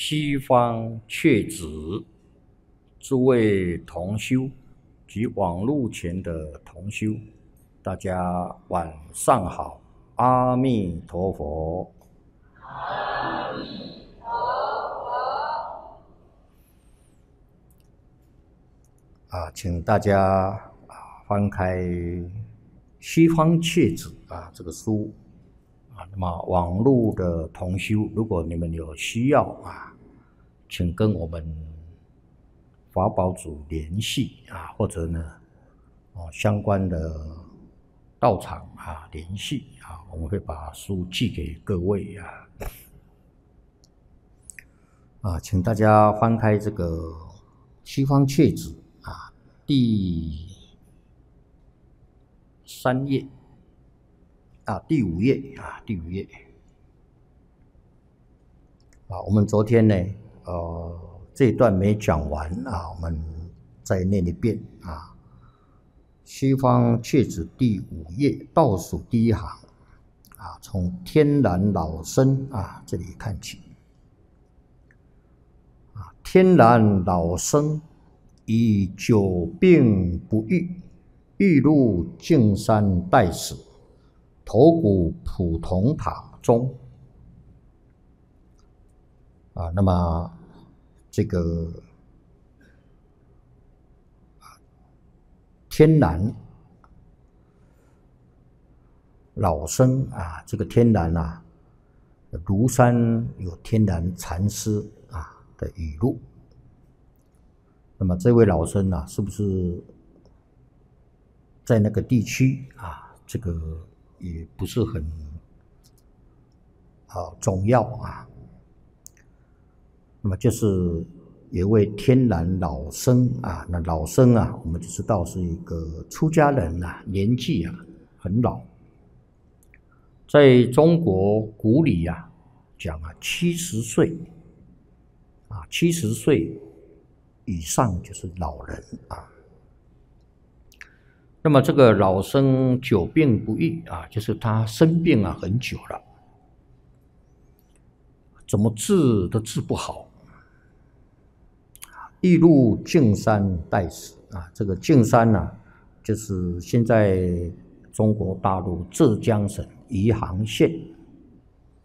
西方确子，诸位同修及网络前的同修，大家晚上好，阿弥陀佛。 阿弥陀佛。 请大家翻开《西方切子》这个书那么网络的同修，如果你们有需要请跟我们法宝组联系或者呢相关的道场联系我们会把书寄给各位请大家翻开这个《西方切子》第3页第5页我们昨天呢这一段没讲完我们再念一遍西方切子第5页倒数第一行从天然老生这里看起天然老生以久病不愈，欲入径山待死，头骨普通塔中那么这个天然老生这个天然庐山有天然禅师的语录。那么这位老生是不是在那个地区这个也不是很重要那么就是有一位天然老生那老生我们就知道是一个出家人年纪很老。在中国古里讲70岁70岁以上就是老人那么这个老生久病不愈就是他生病很久了，怎么治都治不好，欲入径山待死这个径山就是现在中国大陆浙江省余杭县